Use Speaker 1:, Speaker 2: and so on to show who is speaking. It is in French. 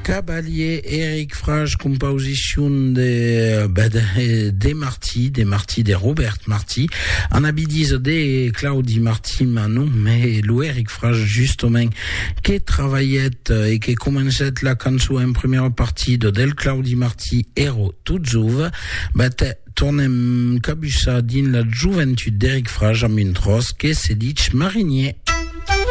Speaker 1: Cavalier Eric Frage, composition de Marty, de Robert Marty. En abidis de Claudie Marty Manon, mais le Eric Frage, justement, qui travaillait et qui commençait la canson en première partie de Del Claudie Marty, Hero tout jouve, tournem cabussa din la juventud d'Eric Frage à Muntros, qui s'est dit marinier.